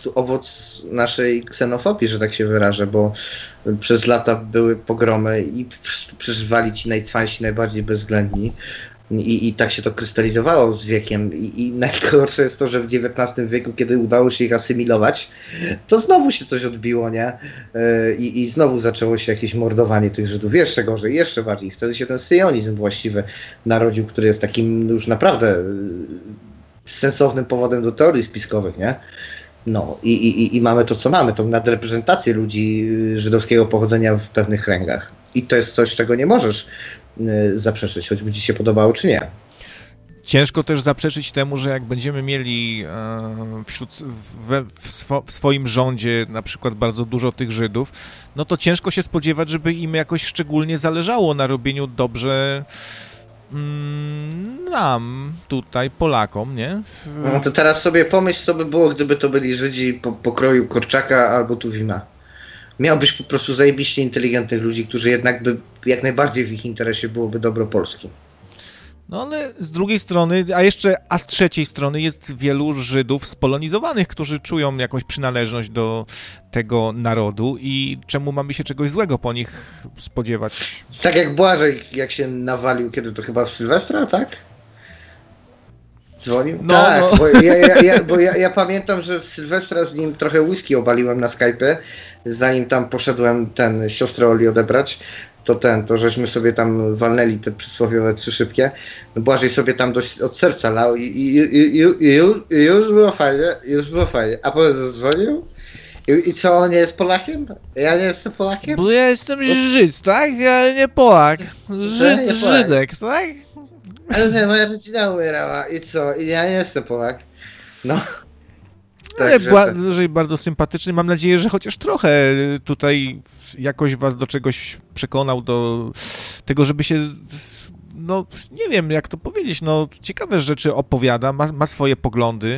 prostu owoc naszej ksenofobii, że tak się wyrażę, bo przez lata były pogromy i przeżywali ci najcwańsi, najbardziej bezwzględni. I tak się to krystalizowało z wiekiem. I najgorsze jest to, że w XIX wieku, kiedy udało się ich asymilować, to znowu się coś odbiło, nie? I znowu zaczęło się jakieś mordowanie tych Żydów. Jeszcze gorzej, jeszcze bardziej. Wtedy się ten syjonizm właściwy narodził, który jest takim już naprawdę sensownym powodem do teorii spiskowych, nie? No i mamy to, co mamy, tą nadreprezentację ludzi żydowskiego pochodzenia w pewnych kręgach. I to jest coś, czego nie możesz zaprzeczyć, choćby ci się podobało, czy nie. Ciężko też zaprzeczyć temu, że jak będziemy mieli w swoim rządzie na przykład bardzo dużo tych Żydów, no to ciężko się spodziewać, żeby im jakoś szczególnie zależało na robieniu dobrze nam tutaj, Polakom, nie? No to teraz sobie pomyśl, co by było, gdyby to byli Żydzi pokroju Korczaka albo Tuwima. Miałbyś po prostu zajebiście inteligentnych ludzi, którzy jednak by, jak najbardziej w ich interesie byłoby dobro Polski. No ale z drugiej strony, a z trzeciej strony jest wielu Żydów spolonizowanych, którzy czują jakąś przynależność do tego narodu i czemu mamy się czegoś złego po nich spodziewać? Tak jak Błażej, jak się nawalił, kiedy to chyba w Sylwestra, tak? Dzwonił? No, tak, no. Bo ja pamiętam, że w Sylwestra z nim trochę whisky obaliłem na Skype'ie, zanim tam poszedłem siostrę Oli odebrać, to żeśmy sobie tam walnęli te przysłowiowe 3 szybkie. Błażej sobie tam dość od serca lał i już było fajnie. A potem zadzwonił i co, on nie jest Polakiem? Ja nie jestem Polakiem? Bo ja jestem Żyd, tak? Ja nie Polak. Żydek, tak? Ale moja rodzina umierała i co? I ja nie jestem Polak. No. Ale Błażej bardzo sympatyczny. Mam nadzieję, że chociaż trochę tutaj jakoś was do czegoś przekonał, do tego, żeby się, no nie wiem jak to powiedzieć, no ciekawe rzeczy opowiada, ma swoje poglądy,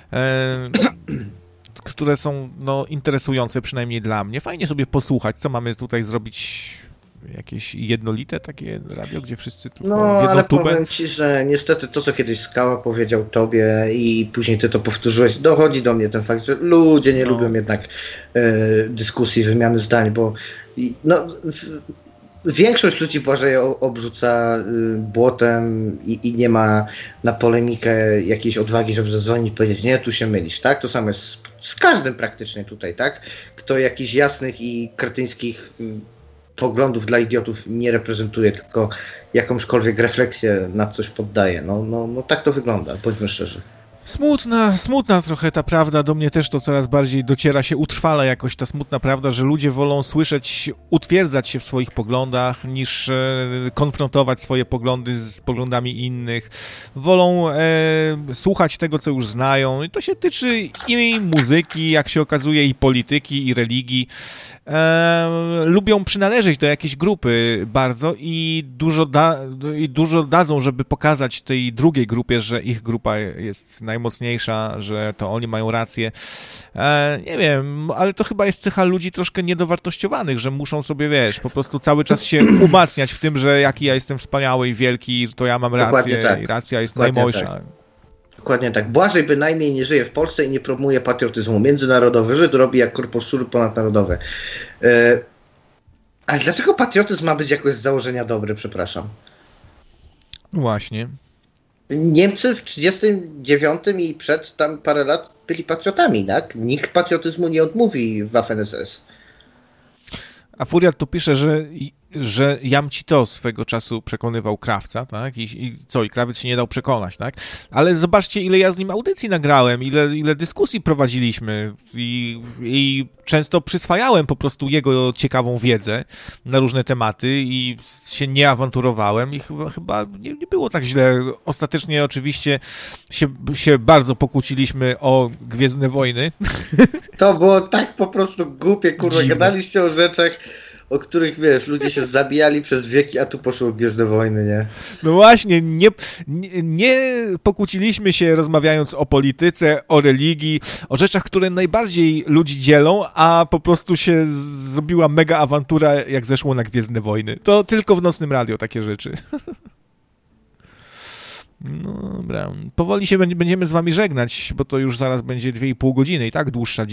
które są no interesujące przynajmniej dla mnie. Fajnie sobie posłuchać, co mamy tutaj zrobić. Jakieś jednolite takie radio, gdzie wszyscy tylko no, w jedną ale tubę. Powiem ci, że niestety to, co kiedyś Skała powiedział tobie i później ty to powtórzyłeś, dochodzi do mnie ten fakt, że ludzie nie lubią jednak dyskusji, wymiany zdań, bo większość ludzi Błażeja obrzuca błotem i nie ma na polemikę jakiejś odwagi, żeby zadzwonić i powiedzieć, nie, tu się mylisz, tak? To samo jest z każdym praktycznie tutaj, tak? Kto jakichś jasnych i kretyńskich poglądów dla idiotów nie reprezentuje, tylko jakąśkolwiek refleksję nad coś poddaje. No tak to wygląda, bądźmy szczerzy. Smutna trochę ta prawda, do mnie też to coraz bardziej dociera się, utrwala jakoś ta smutna prawda, że ludzie wolą słyszeć, utwierdzać się w swoich poglądach, niż konfrontować swoje poglądy z poglądami innych. Wolą słuchać tego, co już znają i to się tyczy i muzyki, jak się okazuje, i polityki, i religii. Lubią przynależeć do jakiejś grupy bardzo i dużo dadzą, żeby pokazać tej drugiej grupie, że ich grupa jest najmocniejsza, że to oni mają rację. Nie wiem, ale to chyba jest cecha ludzi troszkę niedowartościowanych, że muszą sobie, wiesz, po prostu cały czas się umacniać w tym, że jaki ja jestem wspaniały i wielki, że to ja mam rację i racja jest najmojsza. Tak. Dokładnie tak. Błażej bynajmniej nie żyje w Polsce i nie promuje patriotyzmu. Międzynarodowy Żyd robi jak korposzczury ponadnarodowe. Ale dlaczego patriotyzm ma być jakoś z założenia dobry, przepraszam? Właśnie. Niemcy w 1939 i przed tam parę lat byli patriotami, tak? Nikt patriotyzmu nie odmówi Waffen-SS. A Furiat tu pisze, że Jamci to swego czasu przekonywał Krawca, tak? I Krawiec się nie dał przekonać, tak? Ale zobaczcie, ile ja z nim audycji nagrałem, ile dyskusji prowadziliśmy i często przyswajałem po prostu jego ciekawą wiedzę na różne tematy i się nie awanturowałem i chyba nie było tak źle. Ostatecznie oczywiście się bardzo pokłóciliśmy o Gwiezdne Wojny. To było tak po prostu głupie, kurwa, Dziwne. gadaliście o rzeczach, o których, wiesz, ludzie się zabijali przez wieki, a tu poszło Gwiezdne Wojny, nie? No właśnie, nie pokłóciliśmy się rozmawiając o polityce, o religii, o rzeczach, które najbardziej ludzi dzielą, a po prostu się zrobiła mega awantura, jak zeszło na Gwiezdne Wojny. To tylko w Nocnym Radio takie rzeczy. No dobra, powoli się będziemy z wami żegnać, bo to już zaraz będzie 2,5 godziny i tak dłuższa